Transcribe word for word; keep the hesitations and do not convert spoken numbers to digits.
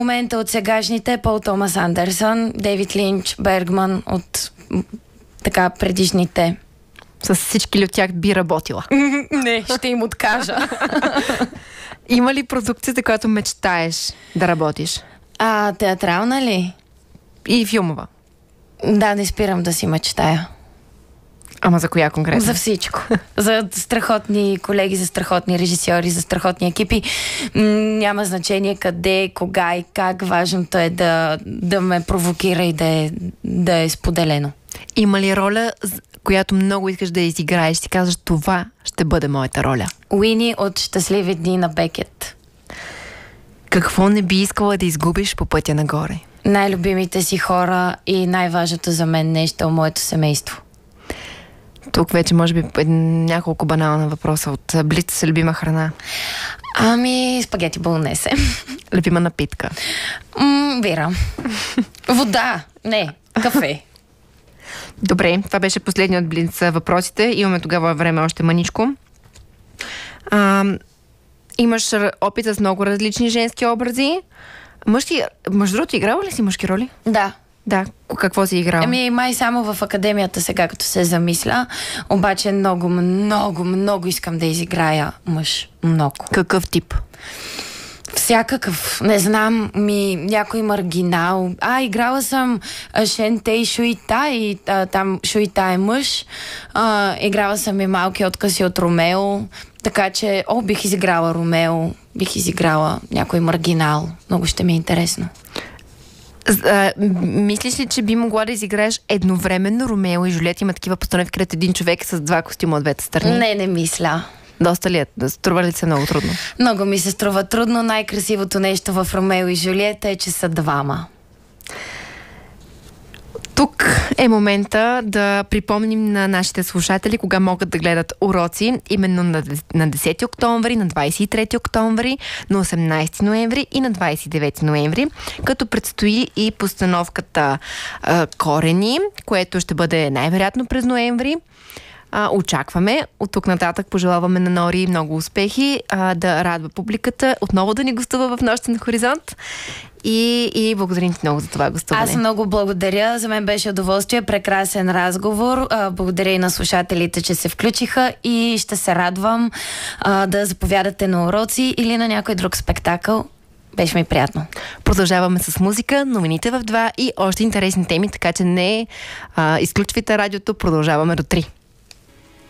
момента от сегашните Пол Томас Андерсън, Дейвид Линч, Бергман от така предишните. С всички ли от тях би работила? Не, ще им откажа. Има ли продукция, за която мечтаеш да работиш? А, театрална ли? И филмова? Да, не спирам да си мечтая. Ама за коя конкретно? За всичко. За страхотни колеги, за страхотни режисьори, за страхотни екипи. М- няма значение къде, кога и как. Важното е да, да ме провокира и да е, да е споделено. Има ли роля, която много искаш да изиграеш? Ти казваш, това ще бъде моята роля. Уини от Щастливи дни на Бекет. Какво не би искала да изгубиш по пътя нагоре? Най-любимите си хора и най-важното за мен нещо е моето семейство. Тук вече може би няколко банална въпроса от Блиц с любима храна. Ами, спагети болонесе. Любима напитка. М, бира. Вода. Не, кафе. Добре, това беше последният от Блиц въпросите. Имаме тогава време още маничко. А, имаш опит с много различни женски образи. Мъжки, между другото, играла ли си мъжки роли? Да. Да, какво си играла? Ами май само в академията сега, като се замисля, обаче много, много, много искам да изиграя мъж. Много. Какъв тип? Всякакъв. Не знам, ми някой маргинал. А, играла съм Шентей Шуита и а, там Шуита е мъж. А, играла съм и малки откъси от Ромео. Така че, о, бих изиграла Ромео, бих изиграла някой маргинал. Много ще ми е интересно. А, мислиш ли, че би могла да изиграеш едновременно Ромео и Жулиет? Има такива постановки, където един човек е с два костюма от двете страни. Не, не мисля. Доста ли е? Струва ли се много трудно? Много ми се струва трудно. Най-красивото нещо в Ромео и Жулиета е, че са двама. Тук е момента да припомним на нашите слушатели кога могат да гледат уроци. Именно на десети октомври, на двадесет и трети октомври, на осемнадесети ноември и на двадесет и девети ноември, като предстои и постановката а, Корени, което ще бъде най-вероятно през ноември. А, очакваме. От тук нататък пожелаваме на Нори много успехи, а, да радва публиката, отново да ни гостува в Нощен хоризонт и, и благодарим ти много за това гостуване. Аз много благодаря. За мен беше удоволствие, прекрасен разговор. А, благодаря и на слушателите, че се включиха и ще се радвам а, да заповядате на уроци или на някой друг спектакъл. Беше ми приятно. Продължаваме с музика, новините в два и още интересни теми, така че не а, изключвайте радиото. Продължаваме до три.